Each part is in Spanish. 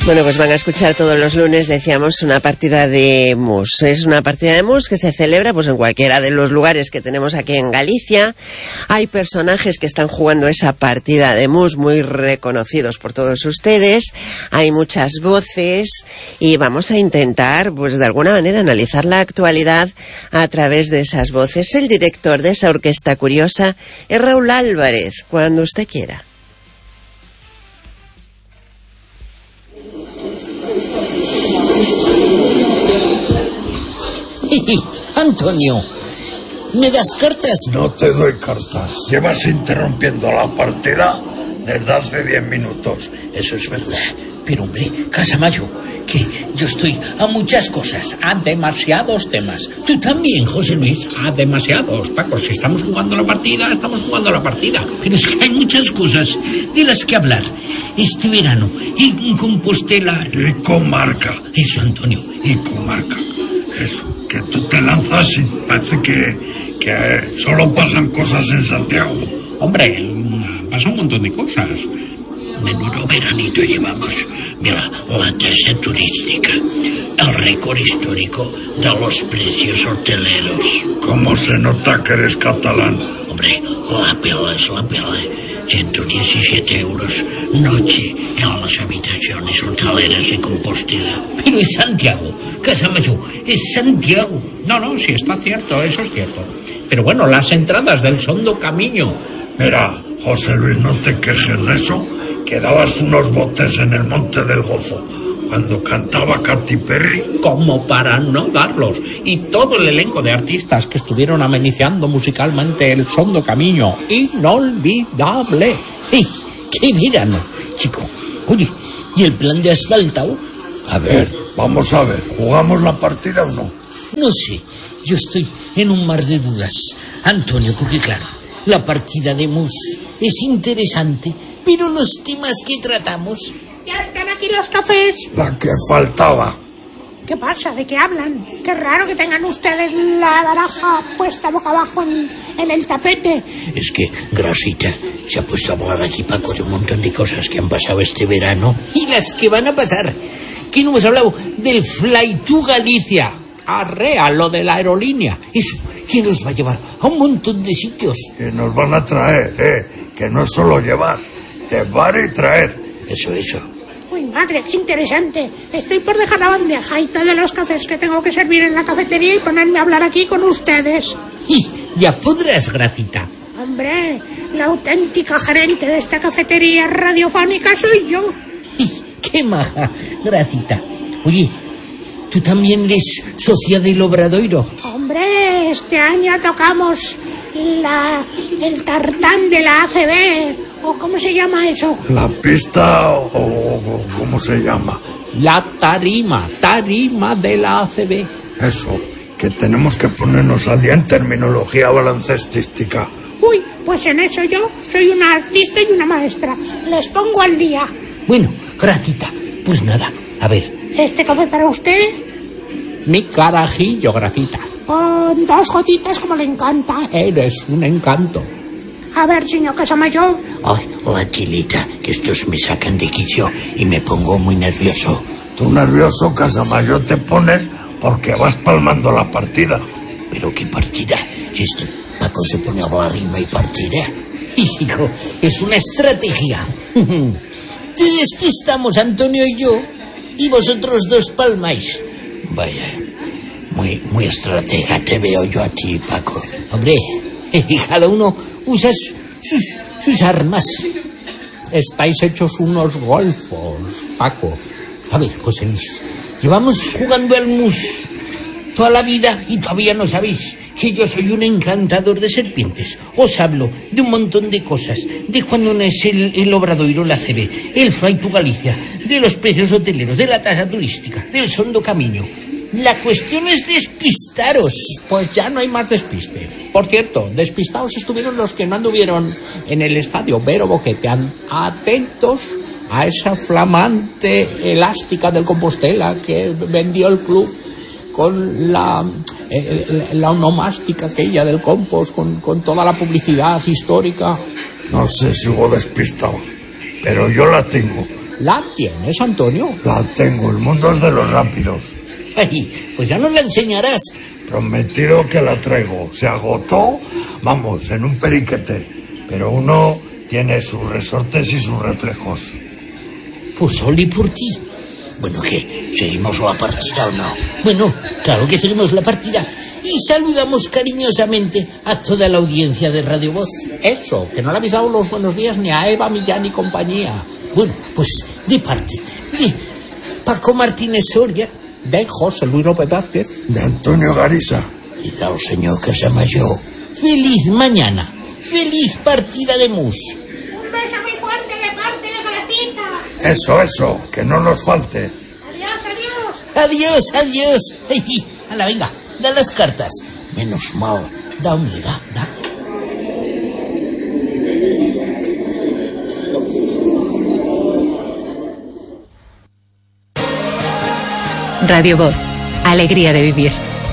Bueno, pues van a escuchar todos los lunes, decíamos, una partida de mus. Es una partida de mus que se celebra pues en cualquiera de los lugares que tenemos aquí en Galicia. Hay personajes que están jugando esa partida de mus muy reconocidos por todos ustedes. Hay muchas voces y vamos a intentar, pues de alguna manera, analizar la actualidad a través de esas voces. El director de esa orquesta curiosa es Raúl Álvarez, cuando usted quiera. Antonio, ¿me das cartas? No te doy cartas. Llevas interrumpiendo la partida desde hace 10 minutos. Eso es verdad. Pero hombre, Casamayo, que yo estoy a muchas cosas, a demasiados temas. Tú también, José Luis, a demasiados. Paco, si estamos jugando la partida, estamos jugando la partida. Pero es que hay muchas cosas de las que hablar. Este verano, en Compostela... Y comarca. Eso, Antonio. Y comarca. Eso, que tú te lanzas y parece que solo pasan cosas en Santiago. Hombre, pasa un montón de cosas. Menudo veranito llevamos. Mira, la tasa turística, el récord histórico de los precios hoteleros. ¿Cómo se nota que eres catalán? Hombre, la pela es la pela. 117 euros noche en las habitaciones hoteleras de Compostela. Pero es Santiago, Casamayo, es Santiago. No, sí está cierto, eso es cierto. Pero bueno, las entradas del Sondo Camino. Mira, José Luis, no te quejes de eso, que dabas unos botes en el Monte del Gozo cuando cantaba Katy Perry. Como para no darlos. Y todo el elenco de artistas que estuvieron amenizando musicalmente el Sondo Camino. Inolvidable. ¡Qué verano, chico! Oye, ¿y el plan de asfaltado? A ver, vamos a ver, ¿jugamos la partida o no? No sé, yo estoy en un mar de dudas, Antonio, porque claro, la partida de mus es interesante, pero los temas que tratamos... Ya están aquí los cafés. La que faltaba. ¿Qué pasa? ¿De qué hablan? Qué raro que tengan ustedes la baraja puesta boca abajo en el tapete. Es que Grasita se ha puesto a hablar aquí, Paco, de un montón de cosas que han pasado este verano y las que van a pasar. ¿Qué no hemos hablado? Del Fly to Galicia. Arrea, lo de la aerolínea. Eso, que nos va a llevar a un montón de sitios. Que nos van a traer, que no es solo llevar y traer. Eso. Uy, madre, qué interesante. Estoy por dejar la bandeja y todos los cafés que tengo que servir en la cafetería y ponerme a hablar aquí con ustedes. Y ya podrás, Gracita. Hombre, la auténtica gerente de esta cafetería radiofónica soy yo. ¡Qué maja, Gracita! Oye, ¿tú también eres socia del Obradoiro? Hombre, este año tocamos el tartán de la ACB. ¿O cómo se llama eso? ¿La pista o cómo se llama? La tarima de la ACB. Eso, que tenemos que ponernos al día en terminología baloncestística. Uy, pues en eso yo soy una artista y una maestra. Les pongo al día. Bueno, Gracita, pues nada, a ver. ¿Este café para usted? Mi carajillo, Gracita. Con 2 gotitas como le encanta. Eres un encanto. A ver, señor Casamayo. Ay, la chilita, que estos me sacan de quicio y me pongo muy nervioso. Tú nervioso, Casamayo, te pones porque vas palmando la partida. ¿Pero qué partida? Si este Paco se pone a la rima y partida. Y sigo, es una estrategia. Te despistamos, Antonio y yo, y vosotros dos palmáis. Vaya, muy estratega te veo yo a ti, Paco. Hombre, cada uno usa sus armas. Estáis hechos unos golfos, Paco. A ver, José Luis, llevamos jugando al mus toda la vida y todavía no sabéis que yo soy un encantador de serpientes. Os hablo de un montón de cosas, de cuando nace el Obradoiro, la CB, el Fly to Galicia, de los precios hoteleros, de la tasa turística, del Sondo Camino. La cuestión es despistaros. Pues ya no hay más despiste. Por cierto, despistados estuvieron los que no anduvieron en el estadio Vero Boquete. Atentos a esa flamante elástica del Compostela que vendió el club con la onomástica aquella del Compost, con toda la publicidad histórica. No sé si hubo despistados. pero yo la tengo. ¿La tienes, Antonio? La tengo, el mundo es de los rápidos. Ay, pues ya nos la enseñarás. Prometido que la traigo. Se agotó, vamos, en un periquete. Pero uno tiene sus resortes y sus reflejos. Pues Oli por ti. Bueno, ¿qué? ¿Seguimos la partida o no? Bueno, claro que seguimos la partida. Y saludamos cariñosamente a toda la audiencia de Radio Voz. Eso, que no le habéis dado los buenos días ni a Eva, Millán y compañía. Bueno, pues de parte de Paco Martínez Soria, de José Luis López Vázquez, de Antonio Garisa y del señor que se llama yo. Feliz mañana, feliz partida de mus. Un beso muy fuerte de parte de Gracita. Eso, que no nos falte. Adiós. Adiós. Ay, ala, venga, da las cartas. Menos mal, da humildad, da. Radio Voz, alegría de vivir.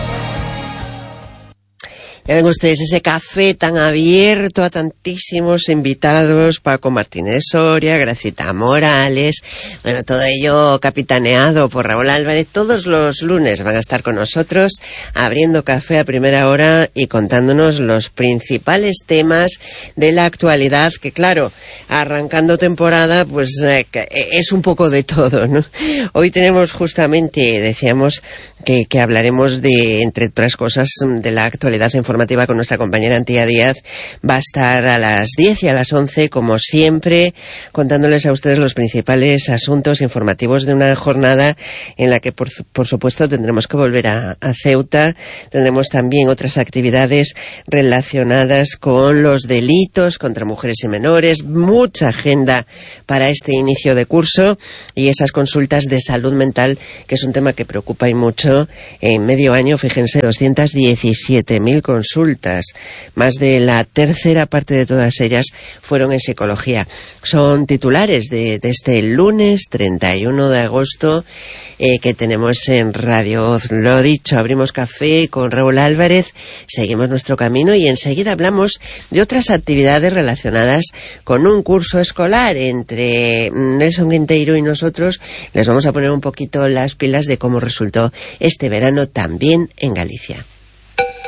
Ya ven ustedes ese café tan abierto a tantísimos invitados, Paco Martínez Soria, Gracita Morales, bueno, todo ello capitaneado por Raúl Álvarez. Todos los lunes van a estar con nosotros abriendo café a primera hora y contándonos los principales temas de la actualidad, que claro, arrancando temporada, pues es un poco de todo, ¿no? Hoy tenemos justamente, decíamos, que hablaremos de, entre otras cosas, de la actualidad informativa con nuestra compañera Antía Díaz. Va a estar a las 10 y a las 11, como siempre, contándoles a ustedes los principales asuntos informativos de una jornada en la que, por supuesto, tendremos que volver a Ceuta. Tendremos también otras actividades relacionadas con los delitos contra mujeres y menores, mucha agenda para este inicio de curso y esas consultas de salud mental, que es un tema que preocupa y mucho. En medio año, fíjense, 217.000 consultas, más de la tercera parte de todas ellas fueron en psicología. Son titulares de este lunes 31 de agosto que tenemos en Radio. Lo dicho, abrimos café con Raúl Álvarez, seguimos nuestro camino y enseguida hablamos de otras actividades relacionadas con un curso escolar. Entre Nelson Quinteiro y nosotros les vamos a poner un poquito las pilas de cómo resultó este verano también en Galicia.